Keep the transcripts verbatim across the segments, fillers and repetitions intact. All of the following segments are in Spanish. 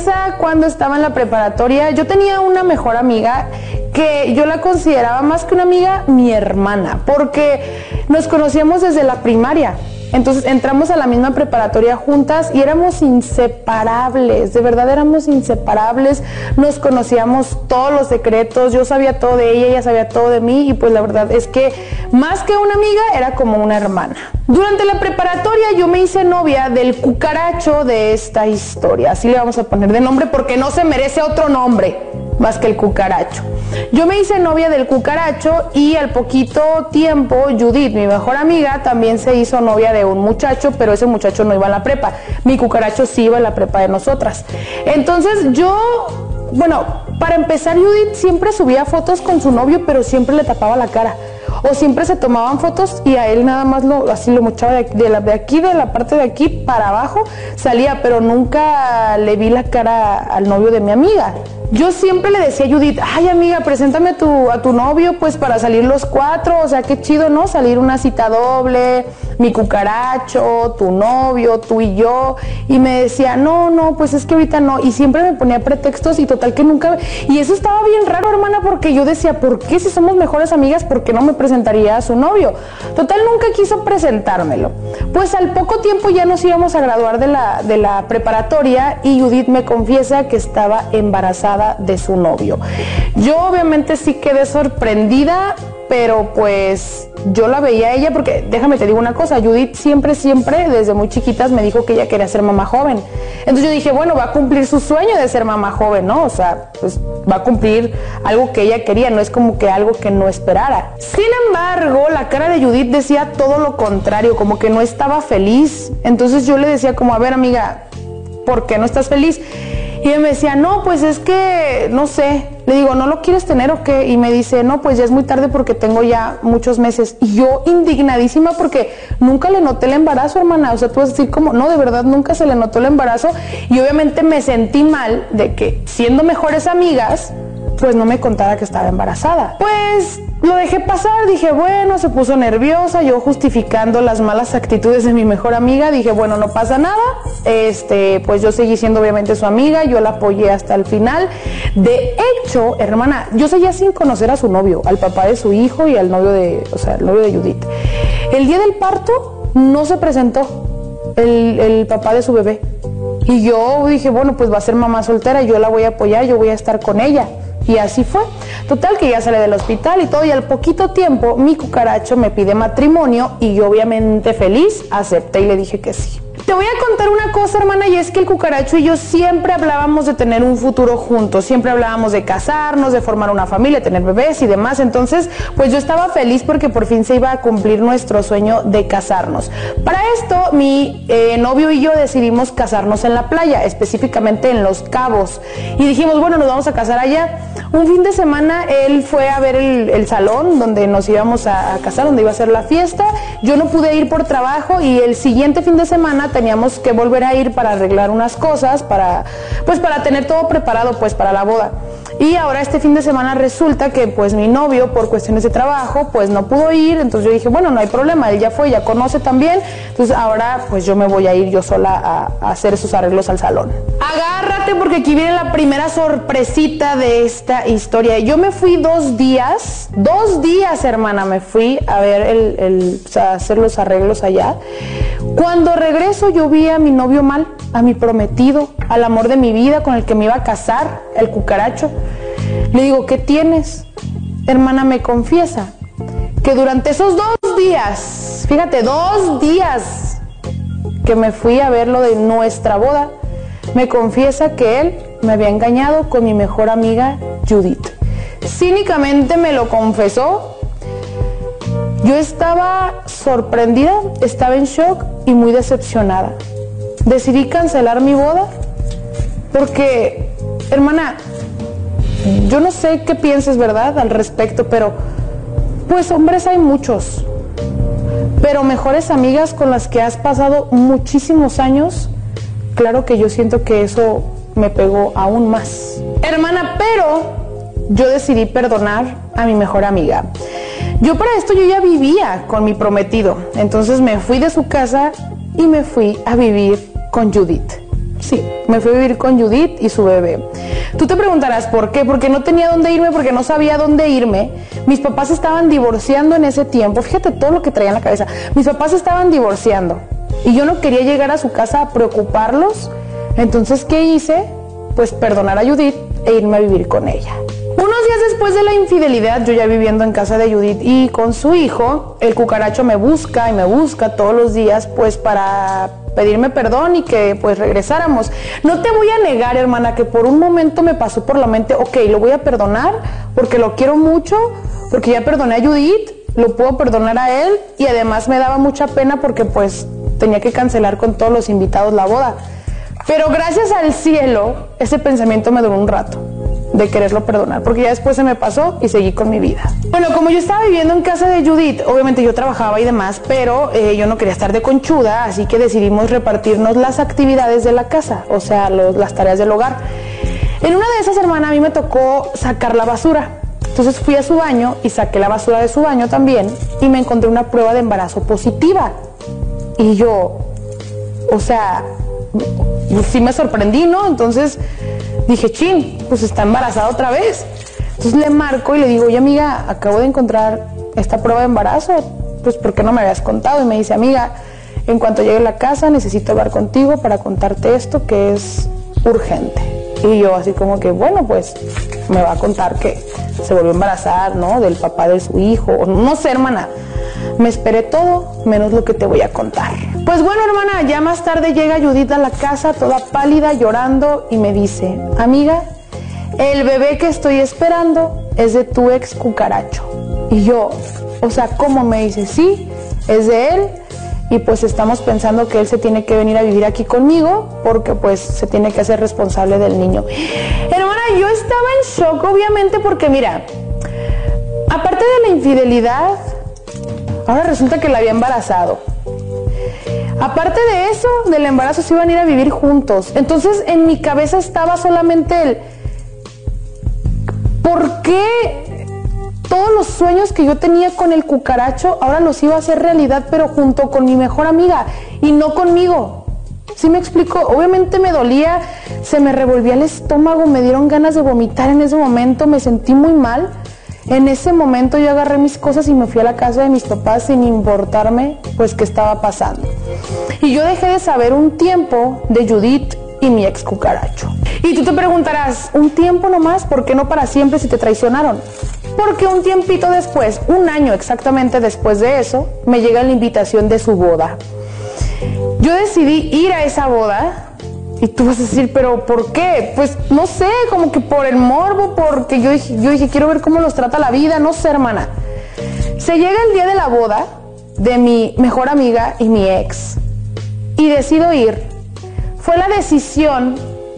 empieza cuando estaba en la preparatoria. Yo tenía una mejor amiga que yo la consideraba más que una amiga, mi hermana, porque nos conocíamos desde la primaria. Entonces entramos a la misma preparatoria juntas y éramos inseparables, de verdad éramos inseparables, nos conocíamos todos los secretos, yo sabía todo de ella, ella sabía todo de mí y pues la verdad es que más que una amiga era como una hermana. Durante la preparatoria yo me hice novia del cucaracho de esta historia, así le vamos a poner de nombre porque no se merece otro nombre más que el cucaracho. Yo me hice novia del cucaracho y al poquito tiempo Judith, mi mejor amiga, también se hizo novia de un muchacho, pero ese muchacho no iba a la prepa. Mi cucaracho sí iba a la prepa de nosotras. Entonces yo, bueno, para empezar Judith siempre subía fotos con su novio, pero siempre le tapaba la cara. O siempre se tomaban fotos y a él nada más lo, así lo mochaba de, de, la, de aquí, de la parte de aquí para abajo, salía, pero nunca le vi la cara al novio de mi amiga. Yo siempre le decía a Judith, ay amiga, preséntame a tu, a tu novio pues para salir los cuatro, o sea, qué chido, ¿no? Salir una cita doble, mi cucaracho, tu novio, tú y yo. Y me decía, no, no, pues es que ahorita no. Y siempre me ponía pretextos y total que nunca... Y eso estaba bien raro, hermana, porque yo decía, ¿por qué si somos mejores amigas, por qué no me presentaría a su novio? Total, nunca quiso presentármelo. Pues al poco tiempo ya nos íbamos a graduar de la, de la preparatoria y Judith me confiesa que estaba embarazada de su novio. Yo obviamente sí quedé sorprendida, pero pues yo la veía a ella porque, déjame te digo una cosa, Judith siempre, siempre, desde muy chiquitas me dijo que ella quería ser mamá joven. Entonces yo dije, bueno, va a cumplir su sueño de ser mamá joven, ¿no? O sea, pues va a cumplir algo que ella quería, no es como que algo que no esperara. Sin embargo, la cara de Judith decía todo lo contrario, como que no estaba feliz. Entonces yo le decía como, a ver amiga, ¿por qué no estás feliz? Y él me decía, no, pues es que, no sé. Le digo, ¿no lo quieres tener o qué? Y me dice, no, pues ya es muy tarde porque tengo ya muchos meses. Y yo indignadísima porque nunca le noté el embarazo, hermana. O sea, tú vas a decir como, no, de verdad nunca se le notó el embarazo. Y obviamente me sentí mal de que, siendo mejores amigas, pues no me contara que estaba embarazada. Pues lo dejé pasar, dije, bueno, se puso nerviosa, yo justificando las malas actitudes de mi mejor amiga, dije, bueno, no pasa nada, este, pues yo seguí siendo obviamente su amiga, yo la apoyé hasta el final. De hecho, hermana, yo seguía sin conocer a su novio, al papá de su hijo y al novio de, o sea, el novio de Judith. El día del parto no se presentó el, el papá de su bebé. Y yo dije, bueno, pues va a ser mamá soltera, yo la voy a apoyar, yo voy a estar con ella. Y así fue. Total que ya sale del hospital y todo, y al poquito tiempo mi cucaracho me pide matrimonio y yo obviamente feliz acepté y le dije que sí. Te voy a contar una cosa, hermana, y es que el cucaracho y yo siempre hablábamos de tener un futuro juntos, siempre hablábamos de casarnos, de formar una familia, tener bebés y demás. Entonces, pues yo estaba feliz porque por fin se iba a cumplir nuestro sueño de casarnos. Para esto, mi eh, novio y yo decidimos casarnos en la playa, específicamente en Los Cabos. Y dijimos, bueno, nos vamos a casar allá. Un fin de semana él fue a ver el, el salón donde nos íbamos a, a casar, donde iba a ser la fiesta. Yo no pude ir por trabajo y el siguiente fin de semana teníamos que volver a ir para arreglar unas cosas, para, pues para tener todo preparado pues para la boda. Y ahora este fin de semana resulta que pues mi novio por cuestiones de trabajo pues no pudo ir, entonces yo dije, bueno, no hay problema, él ya fue, ya conoce también, entonces ahora pues yo me voy a ir yo sola a, a hacer esos arreglos al salón. Agárrate porque aquí viene la primera sorpresita de esta historia. Yo me fui dos días, dos días hermana, me fui a ver el, el o sea, hacer los arreglos allá. Cuando regreso yo vi a mi novio mal, a mi prometido, al amor de mi vida con el que me iba a casar, el cucaracho. Le digo, ¿qué tienes? Hermana, me confiesa que durante esos dos días, fíjate, dos días que me fui a ver lo de nuestra boda, me confiesa que él me había engañado con mi mejor amiga Judith. Cínicamente me lo confesó. Yo estaba sorprendida, estaba en shock y muy decepcionada. Decidí cancelar mi boda porque, hermana, yo no sé qué pienses, ¿verdad?, al respecto, pero pues hombres hay muchos, pero mejores amigas con las que has pasado muchísimos años, claro que yo siento que eso me pegó aún más. Hermana, pero yo decidí perdonar a mi mejor amiga. Yo para esto yo ya vivía con mi prometido, entonces me fui de su casa y me fui a vivir con Judith. Sí, me fui a vivir con Judith y su bebé. Tú te preguntarás por qué, porque no tenía dónde irme, porque no sabía dónde irme. Mis papás estaban divorciando en ese tiempo, fíjate todo lo que traía en la cabeza. Mis papás estaban divorciando y yo no quería llegar a su casa a preocuparlos. Entonces, ¿qué hice? Pues perdonar a Judith e irme a vivir con ella. Unos días después de la infidelidad, yo ya viviendo en casa de Judith y con su hijo, el cucaracho me busca y me busca todos los días, pues para pedirme perdón y que pues regresáramos. No te voy a negar, hermana, que por un momento me pasó por la mente, ok, lo voy a perdonar porque lo quiero mucho, porque ya perdoné a Judith, lo puedo perdonar a él y además me daba mucha pena porque pues tenía que cancelar con todos los invitados la boda. Pero gracias al cielo, ese pensamiento me duró un rato de quererlo perdonar, porque ya después se me pasó y seguí con mi vida. Bueno, como yo estaba viviendo en casa de Judith, obviamente yo trabajaba y demás, pero eh, yo no quería estar de conchuda, así que decidimos repartirnos las actividades de la casa, o sea, los, las tareas del hogar. En una de esas, hermana, a mí me tocó sacar la basura. Entonces fui a su baño y saqué la basura de su baño también y me encontré una prueba de embarazo positiva. Y yo, o sea, sí me sorprendí, ¿no? Entonces dije, chin, pues está embarazada otra vez. Entonces le marco y le digo, oye amiga, acabo de encontrar esta prueba de embarazo, pues ¿por qué no me habías contado? Y me dice, amiga, en cuanto llegue a la casa necesito hablar contigo para contarte esto que es urgente. Y yo así como que, bueno, pues me va a contar que se volvió a embarazar, ¿no? Del papá de su hijo, no sé, hermana. Me esperé todo, menos lo que te voy a contar. Pues bueno, hermana, ya más tarde llega Judith a la casa, toda pálida, llorando, y me dice, amiga, el bebé que estoy esperando es de tu ex cucaracho. Y yo, o sea, ¿cómo? Me dice, sí, es de él, y pues estamos pensando que él se tiene que venir a vivir aquí conmigo, porque pues se tiene que hacer responsable del niño. Hermana, yo estaba en shock, obviamente, porque mira, aparte de la infidelidad, ahora resulta que la había embarazado. Aparte de eso, del embarazo se iban a ir a vivir juntos. Entonces en mi cabeza estaba solamente el ¿por qué todos los sueños que yo tenía con el cucaracho ahora los iba a hacer realidad, pero junto con mi mejor amiga y no conmigo? ¿Sí me explico? Obviamente me dolía, se me revolvía el estómago, me dieron ganas de vomitar en ese momento, me sentí muy mal. En ese momento yo agarré mis cosas y me fui a la casa de mis papás sin importarme pues qué estaba pasando. Y yo dejé de saber un tiempo de Judith y mi ex cucaracho. Y tú te preguntarás, ¿un tiempo nomás? ¿Por qué no para siempre si te traicionaron? Porque un tiempito después, un año exactamente después de eso, me llega la invitación de su boda. Yo decidí ir a esa boda. Y tú vas a decir, ¿pero por qué? Pues no sé, como que por el morbo, porque yo dije, yo dije, quiero ver cómo los trata la vida, no sé, hermana. Se llega el día de la boda de mi mejor amiga y mi ex, y decido ir. Fue la decisión,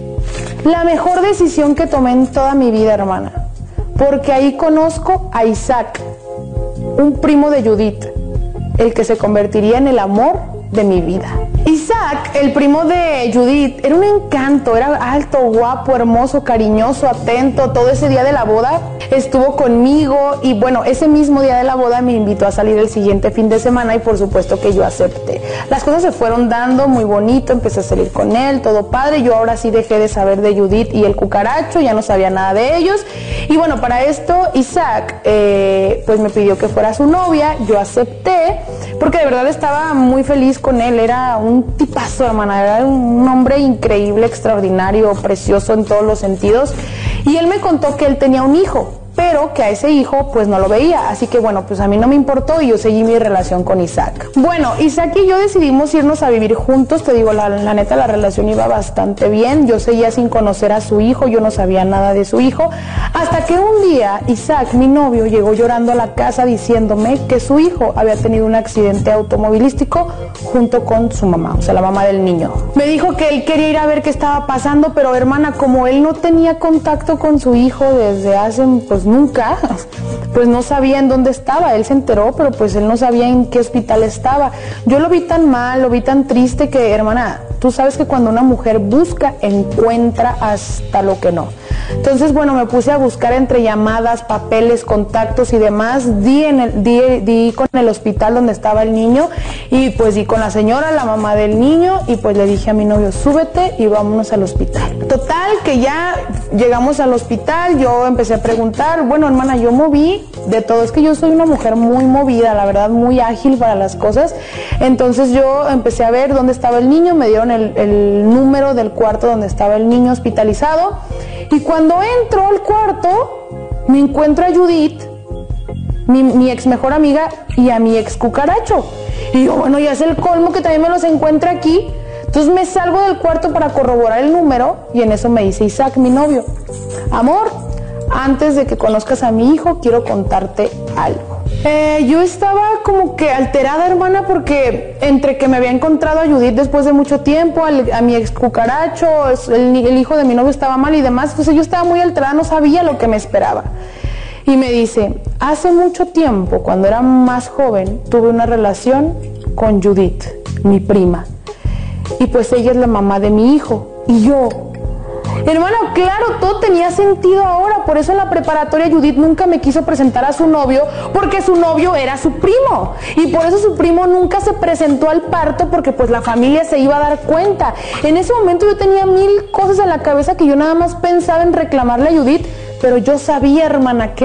la mejor decisión que tomé en toda mi vida, hermana, porque ahí conozco a Isaac, un primo de Judith, el que se convertiría en el amor de mi vida. Isaac, el primo de Judith, era un encanto, era alto, guapo, hermoso, cariñoso, atento. Todo ese día de la boda estuvo conmigo y bueno, ese mismo día de la boda me invitó a salir el siguiente fin de semana y por supuesto que yo acepté. Las cosas se fueron dando muy bonito, empecé a salir con él, todo padre. Yo ahora sí dejé de saber de Judith y el cucaracho, ya no sabía nada de ellos. Y bueno, para esto Isaac eh, pues me pidió que fuera su novia, yo acepté porque de verdad estaba muy feliz con él, era un tipazo, hermana, era un hombre increíble, extraordinario, precioso en todos los sentidos. Y él me contó que él tenía un hijo, pero que a ese hijo pues no lo veía, así que bueno, pues a mí no me importó y yo seguí mi relación con Isaac. Bueno, Isaac y yo decidimos irnos a vivir juntos, te digo, la, la neta la relación iba bastante bien, yo seguía sin conocer a su hijo, yo no sabía nada de su hijo, hasta que un día Isaac, mi novio, llegó llorando a la casa diciéndome que su hijo había tenido un accidente automovilístico junto con su mamá, o sea, la mamá del niño. Me dijo que él quería ir a ver qué estaba pasando, pero hermana, como él no tenía contacto con su hijo desde hace pues nunca, pues no sabía en dónde estaba. Él se enteró, pero pues él no sabía en qué hospital estaba. Yo lo vi tan mal, lo vi tan triste que, hermana, tú sabes que cuando una mujer busca, encuentra hasta lo que no. Entonces, bueno, me puse a buscar entre llamadas, papeles, contactos y demás. Di, en el, di, di con el hospital donde estaba el niño y pues di con la señora, la mamá del niño, y pues le dije a mi novio, súbete y vámonos al hospital. Total, que ya llegamos al hospital, yo empecé a preguntar, bueno, hermana, yo moví de todo, es que yo soy una mujer muy movida, la verdad, muy ágil para las cosas. Entonces yo empecé a ver dónde estaba el niño, me dieron el, el número del cuarto donde estaba el niño hospitalizado, y cuando entro al cuarto me encuentro a Judith, mi, mi ex mejor amiga, y a mi ex cucaracho. Y yo, bueno, ya es el colmo que también me los encuentre aquí. Entonces me salgo del cuarto para corroborar el número, y en eso me dice Isaac, mi novio, amor, antes de que conozcas a mi hijo, quiero contarte algo. Eh, yo estaba como que alterada, hermana, porque entre que me había encontrado a Judith después de mucho tiempo, al, a mi ex cucaracho, el, el hijo de mi novio estaba mal y demás, entonces yo estaba muy alterada, no sabía lo que me esperaba. Y me dice, hace mucho tiempo, cuando era más joven, tuve una relación con Judith, mi prima. Y pues ella es la mamá de mi hijo. Y yo, hermano, claro, todo tenía sentido ahora. Por eso en la preparatoria Judith nunca me quiso presentar a su novio, porque su novio era su primo. Y por eso su primo nunca se presentó al parto, porque pues la familia se iba a dar cuenta. En ese momento yo tenía mil cosas en la cabeza que yo nada más pensaba en reclamarle a Judith, pero yo sabía, hermana, que